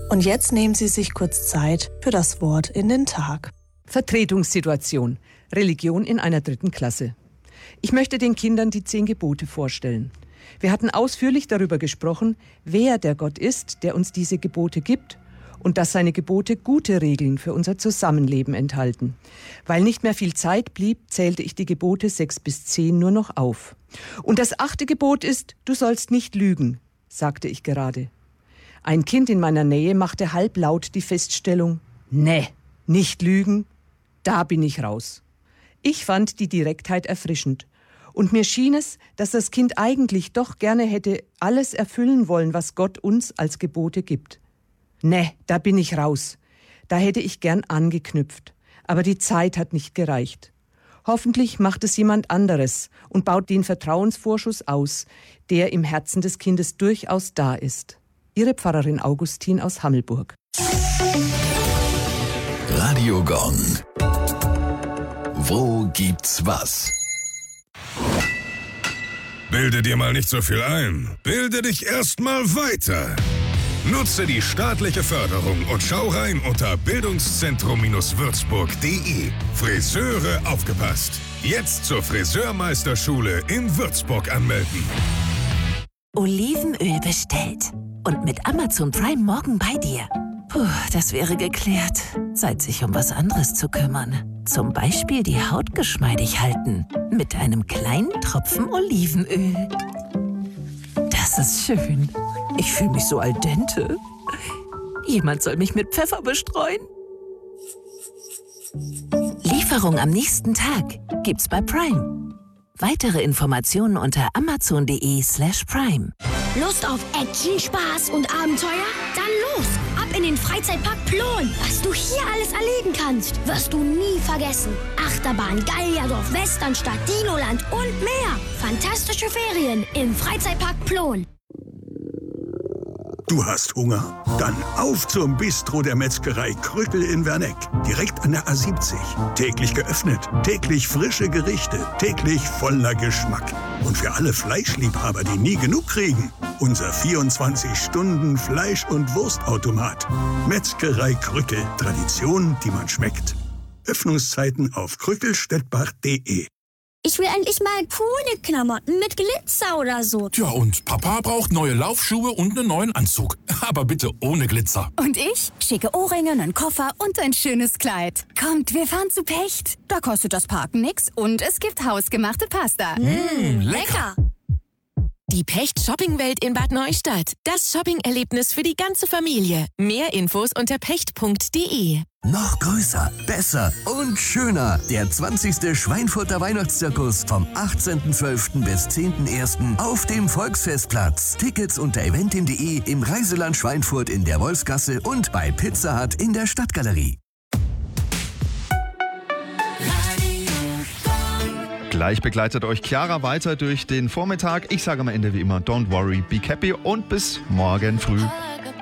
Und jetzt nehmen Sie sich kurz Zeit für das Wort in den Tag. Vertretungssituation. Religion in einer 3. Klasse. Ich möchte den Kindern die 10 Gebote vorstellen. Wir hatten ausführlich darüber gesprochen, wer der Gott ist, der uns diese Gebote gibt und dass seine Gebote gute Regeln für unser Zusammenleben enthalten. Weil nicht mehr viel Zeit blieb, zählte ich die Gebote 6 bis 10 nur noch auf. Und das 8. Gebot ist, du sollst nicht lügen, sagte ich gerade. Ein Kind in meiner Nähe machte halblaut die Feststellung, nee, nicht lügen, da bin ich raus. Ich fand die Direktheit erfrischend. Und mir schien es, dass das Kind eigentlich doch gerne hätte alles erfüllen wollen, was Gott uns als Gebote gibt. Nee, da bin ich raus. Da hätte ich gern angeknüpft. Aber die Zeit hat nicht gereicht. Hoffentlich macht es jemand anderes und baut den Vertrauensvorschuss aus, der im Herzen des Kindes durchaus da ist. Ihre Pfarrerin Augustin aus Hammelburg. Radio Gong. Wo gibt's was? Bilde dir mal nicht so viel ein. Bilde dich erst mal weiter. Nutze die staatliche Förderung und schau rein unter bildungszentrum-würzburg.de. Friseure aufgepasst. Jetzt zur Friseurmeisterschule in Würzburg anmelden. Olivenöl bestellt. Und mit Amazon Prime morgen bei dir. Puh, das wäre geklärt. Zeit, sich um was anderes zu kümmern. Zum Beispiel die Haut geschmeidig halten. Mit einem kleinen Tropfen Olivenöl. Das ist schön. Ich fühle mich so al dente. Jemand soll mich mit Pfeffer bestreuen. Lieferung am nächsten Tag gibt's bei Prime. Weitere Informationen unter amazon.de/prime. Lust auf Action, Spaß und Abenteuer? Dann los! Ab in den Freizeitpark Plon! Was du hier alles erleben kannst, wirst du nie vergessen. Achterbahn, Gallierdorf, Westernstadt, Dinoland und mehr. Fantastische Ferien im Freizeitpark Plon. Du hast Hunger? Dann auf zum Bistro der Metzgerei Krückel in Werneck. Direkt an der A70. Täglich geöffnet, täglich frische Gerichte, täglich voller Geschmack. Und für alle Fleischliebhaber, die nie genug kriegen, unser 24-Stunden-Fleisch- und Wurstautomat. Metzgerei Krückel. Tradition, die man schmeckt. Öffnungszeiten auf krückelstedt-bach.de. Ich will endlich mal coole Klamotten mit Glitzer oder so. Tja, und Papa braucht neue Laufschuhe und einen neuen Anzug. Aber bitte ohne Glitzer. Und ich? Schicke Ohrringe, einen Koffer und ein schönes Kleid. Kommt, wir fahren zu Pecht. Da kostet das Parken nix und es gibt hausgemachte Pasta. Lecker! Die Pecht Shoppingwelt in Bad Neustadt. Das Shopping-Erlebnis für die ganze Familie. Mehr Infos unter pecht.de. Noch größer, besser und schöner. Der 20. Schweinfurter Weihnachtszirkus vom 18.12. bis 10.01. auf dem Volksfestplatz. Tickets unter eventim.de, im Reiseland Schweinfurt in der Wolfsgasse und bei Pizza Hut in der Stadtgalerie. Gleich begleitet euch Chiara weiter durch den Vormittag. Ich sage am Ende wie immer, don't worry, be happy und bis morgen früh.